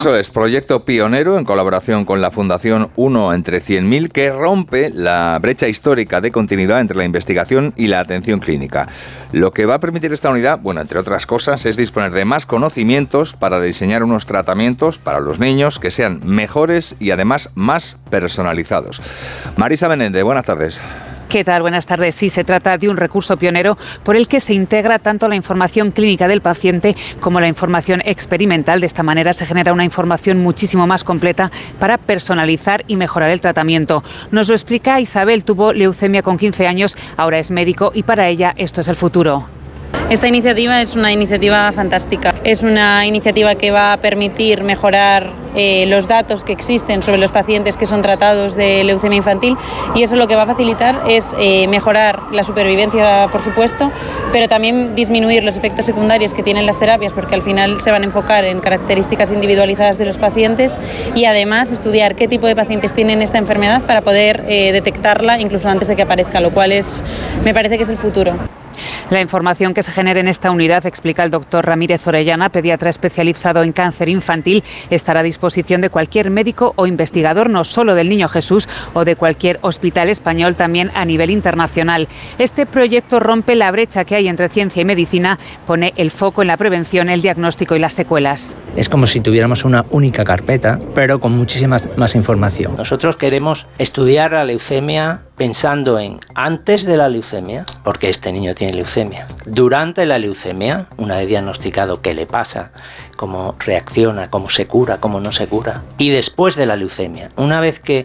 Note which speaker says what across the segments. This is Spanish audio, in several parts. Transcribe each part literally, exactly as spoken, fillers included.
Speaker 1: Eso es, proyecto pionero en colaboración con la Fundación uno entre cien mil que rompe la brecha histórica de continuidad entre la investigación y la atención clínica. Lo que va a permitir esta unidad, bueno, entre otras cosas, es disponer de más conocimientos para diseñar unos tratamientos para los niños que sean mejores y además más personalizados. Marisa Menéndez, buenas tardes.
Speaker 2: ¿Qué tal? Buenas tardes. Sí, se trata de un recurso pionero por el que se integra tanto la información clínica del paciente como la información experimental. De esta manera se genera una información muchísimo más completa para personalizar y mejorar el tratamiento. Nos lo explica Isabel, tuvo leucemia con quince años, ahora es médico y para ella esto es el futuro.
Speaker 3: Esta iniciativa es una iniciativa fantástica. Es una iniciativa que va a permitir mejorar eh, los datos que existen sobre los pacientes que son tratados de leucemia infantil, y eso lo que va a facilitar es eh, mejorar la supervivencia, por supuesto, pero también disminuir los efectos secundarios que tienen las terapias, porque al final se van a enfocar en características individualizadas de los pacientes, y además estudiar qué tipo de pacientes tienen esta enfermedad para poder eh, detectarla incluso antes de que aparezca, lo cual es, me parece que es el futuro.
Speaker 2: La información que se genere en esta unidad, explica el doctor Ramírez Orellana, pediatra especializado en cáncer infantil, estará a disposición de cualquier médico o investigador, no solo del Niño Jesús o de cualquier hospital español, también a nivel internacional. Este proyecto rompe la brecha que hay entre ciencia y medicina, pone el foco en la prevención, el diagnóstico y las secuelas.
Speaker 4: Es como si tuviéramos una única carpeta, pero con muchísima más información.
Speaker 5: Nosotros queremos estudiar la leucemia pensando en antes de la leucemia, porque este niño tiene leucemia, durante la leucemia, una vez diagnosticado qué le pasa, cómo reacciona, cómo se cura, cómo no se cura, y después de la leucemia, una vez que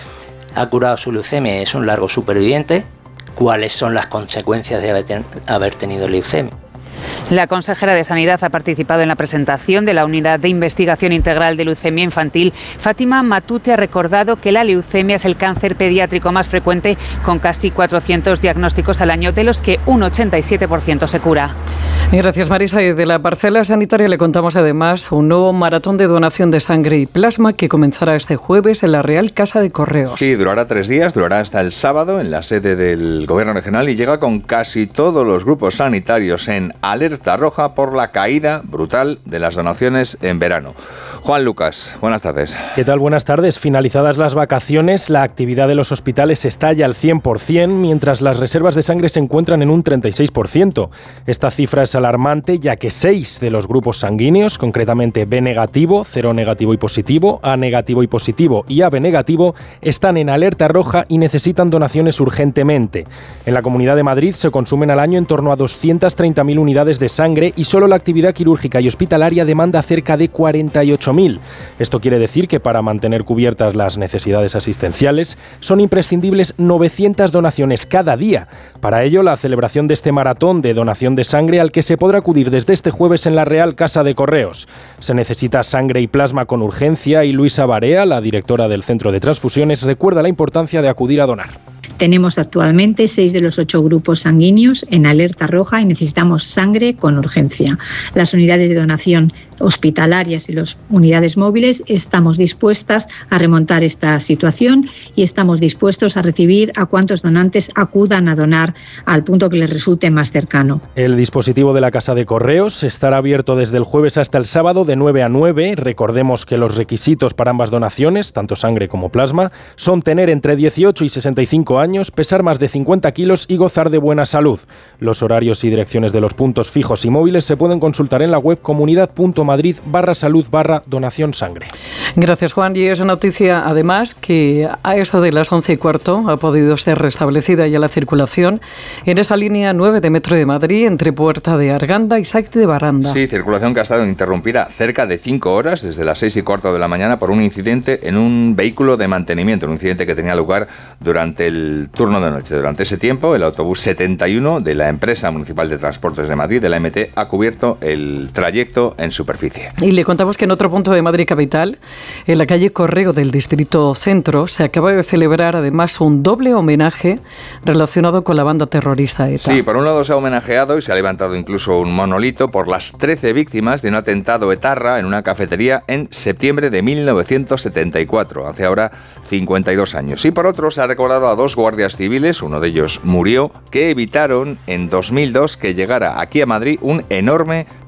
Speaker 5: ha curado su leucemia y es un largo superviviente, cuáles son las consecuencias de haber tenido leucemia.
Speaker 2: La consejera de Sanidad ha participado en la presentación de la Unidad de Investigación Integral de Leucemia Infantil. Fátima Matute ha recordado que la leucemia es el cáncer pediátrico más frecuente, con casi cuatrocientos diagnósticos al año, de los que un ochenta y siete por ciento se cura.
Speaker 6: Gracias, Marisa. Y de la parcela sanitaria le contamos además un nuevo maratón de donación de sangre y plasma que comenzará este jueves en la Real Casa de Correos.
Speaker 1: Sí, durará tres días, durará hasta el sábado en la sede del Gobierno Regional y llega con casi todos los grupos sanitarios en alerta roja por la caída brutal de las donaciones en verano. Juan Lucas, buenas tardes.
Speaker 7: ¿Qué tal? Buenas tardes. Finalizadas las vacaciones, la actividad de los hospitales estalla al cien por ciento, mientras las reservas de sangre se encuentran en un treinta y seis por ciento. Esta cifra es alarmante, ya que seis de los grupos sanguíneos, concretamente B negativo, cero negativo y positivo, A negativo y positivo y A B negativo, están en alerta roja y necesitan donaciones urgentemente. En la Comunidad de Madrid se consumen al año en torno a doscientas treinta mil unidades de sangre y solo la actividad quirúrgica y hospitalaria demanda cerca de cuarenta y ocho mil. Esto quiere decir que para mantener cubiertas las necesidades asistenciales son imprescindibles novecientas donaciones cada día. Para ello, la celebración de este maratón de donación de sangre al que se podrá acudir desde este jueves en la Real Casa de Correos. Se necesita sangre y plasma con urgencia y Luisa Barea, la directora del Centro de Transfusiones, recuerda la importancia de acudir a donar.
Speaker 8: Tenemos actualmente seis de los ocho grupos sanguíneos en alerta roja y necesitamos sangre con urgencia. Las unidades de donación hospitalarias y las unidades móviles estamos dispuestas a remontar esta situación y estamos dispuestos a recibir a cuantos donantes acudan a donar al punto que les resulte más cercano.
Speaker 7: El dispositivo de la Casa de Correos estará abierto desde el jueves hasta el sábado de nueve a nueve. Recordemos que los requisitos para ambas donaciones, tanto sangre como plasma, son tener entre dieciocho y sesenta y cinco años, pesar más de cincuenta kilos y gozar de buena salud. Los horarios y direcciones de los puntos fijos y móviles se pueden consultar en la web comunidad.madrid barra salud barra donación sangre.
Speaker 6: Gracias, Juan. Y esa noticia, además, que a eso de las once y cuarto ha podido ser restablecida ya la circulación en esa línea nueve de Metro de Madrid entre Puerta de Arganda y Saite de Baranda.
Speaker 1: Sí, circulación que ha estado interrumpida cerca de cinco horas desde las seis y cuarto de la mañana por un incidente en un vehículo de mantenimiento, un incidente que tenía lugar durante el turno de noche. Durante ese tiempo, el autobús setenta y uno de la Empresa Municipal de Transportes de Madrid, de la E M T, ha cubierto el trayecto en superficie.
Speaker 6: Y le contamos que en otro punto de Madrid capital, en la calle Correo del Distrito Centro, se acaba de celebrar además un doble homenaje relacionado con la banda terrorista ETA.
Speaker 1: Sí, por un lado se ha homenajeado y se ha levantado incluso un monolito por las trece víctimas de un atentado etarra en una cafetería en septiembre de mil novecientos setenta y cuatro, hace ahora cincuenta y dos años. Y por otro se ha recordado a dos guardias civiles, uno de ellos murió, que evitaron en dos mil dos que llegara aquí a Madrid un enorme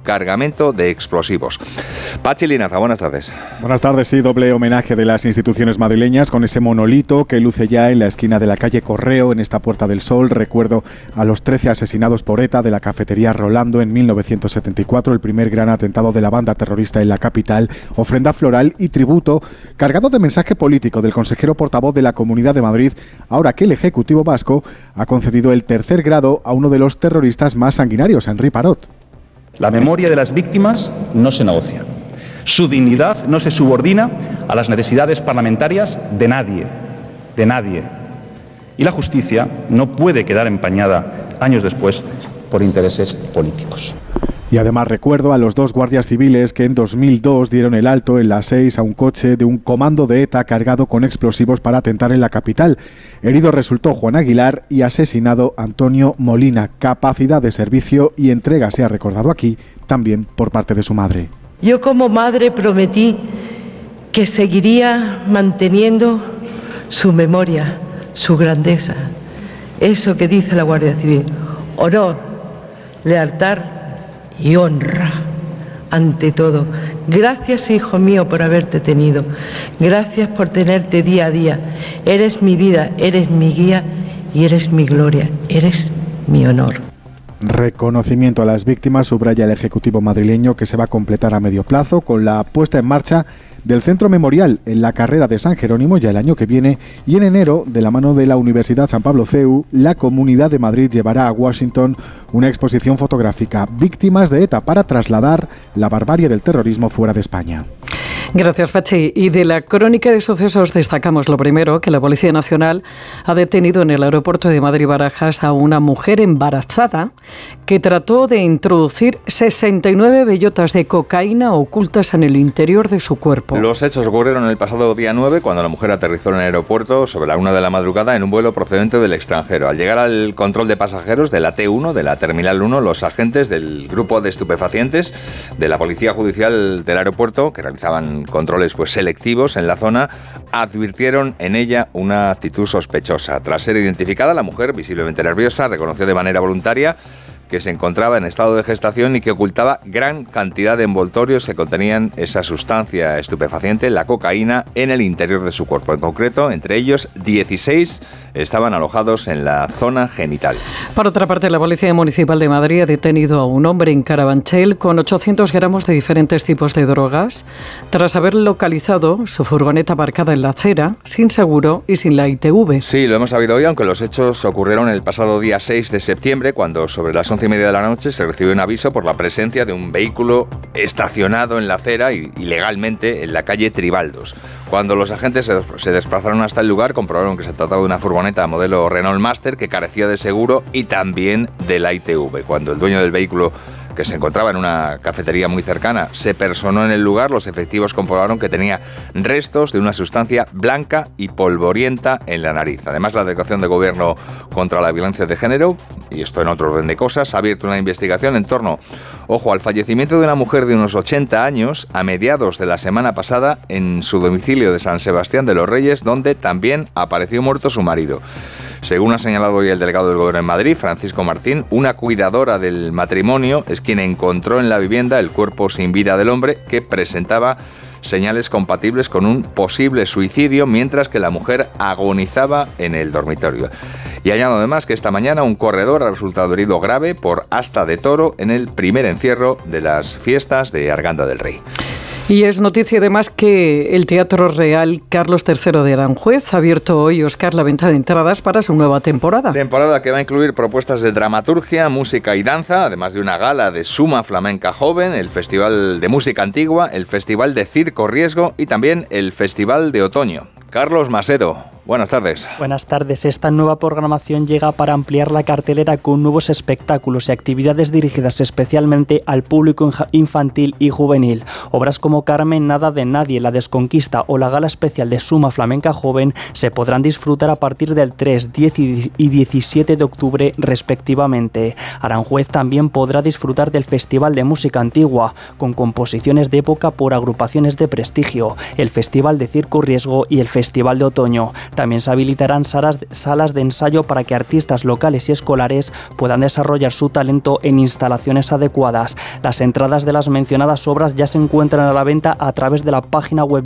Speaker 1: cargamento de explosivos. Pachi Linaza, buenas tardes.
Speaker 9: Buenas tardes, sí, doble homenaje de las instituciones madrileñas con ese monolito que luce ya en la esquina de la calle Correo, en esta Puerta del Sol. Recuerdo a los trece asesinados por ETA de la cafetería Rolando en mil novecientos setenta y cuatro, el primer gran atentado de la banda terrorista en la capital. Ofrenda floral y tributo cargado de mensaje político del consejero portavoz de la Comunidad de Madrid, ahora que el Ejecutivo vasco ha concedido el tercer grado a uno de los terroristas más sanguinarios, Henri Parot.
Speaker 10: La memoria de las víctimas no se negocia. Su dignidad no se subordina a las necesidades parlamentarias de nadie, de nadie. Y la justicia no puede quedar empañada años después por intereses políticos.
Speaker 9: Y además recuerdo a los dos guardias civiles que en dos mil dos dieron el alto en la seis a un coche de un comando de ETA cargado con explosivos para atentar en la capital. Herido resultó Juan Aguilar y asesinado Antonio Molina. Capacidad de servicio y entrega se ha recordado aquí también por parte de su madre.
Speaker 11: Yo como madre prometí que seguiría manteniendo su memoria, su grandeza. Eso que dice la Guardia Civil: honor, lealtad y honra ante todo. Gracias, hijo mío, por haberte tenido. Gracias por tenerte día a día. Eres mi vida, eres mi guía y eres mi gloria, eres mi honor.
Speaker 9: Reconocimiento a las víctimas, subraya el Ejecutivo madrileño, que se va a completar a medio plazo con la puesta en marcha del Centro Memorial en la carrera de San Jerónimo ya el año que viene, y en enero, de la mano de la Universidad San Pablo C E U, la Comunidad de Madrid llevará a Washington una exposición fotográfica, Víctimas de ETA, para trasladar la barbarie del terrorismo fuera de España.
Speaker 6: Gracias, Pachi. Y de la crónica de sucesos destacamos lo primero, que la Policía Nacional ha detenido en el aeropuerto de Madrid-Barajas a una mujer embarazada que trató de introducir sesenta y nueve bellotas de cocaína ocultas en el interior de su cuerpo.
Speaker 1: Los hechos ocurrieron el pasado día nueve, cuando la mujer aterrizó en el aeropuerto sobre la una de la madrugada en un vuelo procedente del extranjero. Al llegar al control de pasajeros de la T uno, de la Terminal uno, los agentes del grupo de estupefacientes de la Policía Judicial del aeropuerto, que realizaban controles pues selectivos en la zona, advirtieron en ella una actitud sospechosa. Tras ser identificada, la mujer, visiblemente nerviosa, reconoció de manera voluntaria que se encontraba en estado de gestación y que ocultaba gran cantidad de envoltorios que contenían esa sustancia estupefaciente, la cocaína, en el interior de su cuerpo. En concreto, entre ellos, dieciséis estaban alojados en la zona genital.
Speaker 6: Por otra parte, la Policía Municipal de Madrid ha detenido a un hombre en Carabanchel con ochocientos gramos de diferentes tipos de drogas, tras haber localizado su furgoneta aparcada en la acera, sin seguro y sin la I T V.
Speaker 1: Sí, lo hemos sabido hoy, aunque los hechos ocurrieron el pasado día seis de septiembre, cuando sobre las once y media de la noche se recibió un aviso por la presencia de un vehículo estacionado en la acera y ilegalmente en la calle Tribaldos. Cuando los agentes se, se desplazaron hasta el lugar, comprobaron que se trataba de una furgoneta modelo Renault Master que carecía de seguro y también de la I T V. Cuando el dueño del vehículo, que se encontraba en una cafetería muy cercana, se personó en el lugar, los efectivos comprobaron que tenía restos de una sustancia blanca y polvorienta en la nariz. Además, la Delegación de Gobierno contra la Violencia de Género, y esto en otro orden de cosas, ha abierto una investigación en torno, ojo, al fallecimiento de una mujer de unos ochenta años a mediados de la semana pasada en su domicilio de San Sebastián de los Reyes, donde también apareció muerto su marido. Según ha señalado hoy el delegado del Gobierno en Madrid, Francisco Martín, una cuidadora del matrimonio es quien encontró en la vivienda el cuerpo sin vida del hombre, que presentaba señales compatibles con un posible suicidio, mientras que la mujer agonizaba en el dormitorio. Y añado además que esta mañana un corredor ha resultado herido grave por asta de toro en el primer encierro de las fiestas de Arganda del Rey.
Speaker 6: Y es noticia además que el Teatro Real Carlos tercero de Aranjuez ha abierto hoy, Óscar, la venta de entradas para su nueva temporada.
Speaker 1: Temporada que va a incluir propuestas de dramaturgia, música y danza, además de una gala de Suma Flamenca Joven, el Festival de Música Antigua, el Festival de Circo Riesgo y también el Festival de Otoño. Carlos Masedo, buenas tardes.
Speaker 12: Buenas tardes. Esta nueva programación llega para ampliar la cartelera con nuevos espectáculos y actividades dirigidas especialmente al público infantil y juvenil. Obras como Carmen, Nada de Nadie, La Desconquista o la gala especial de Suma Flamenca Joven se podrán disfrutar a partir del tres, diez y diecisiete de octubre respectivamente. Aranjuez también podrá disfrutar del Festival de Música Antigua, con composiciones de época por agrupaciones de prestigio, el Festival de Circo Riesgo y el Festival de Otoño. También se habilitarán salas, salas de ensayo para que artistas locales y escolares puedan desarrollar su talento en instalaciones adecuadas. Las entradas de las mencionadas obras ya se encuentran a la venta a través de la página web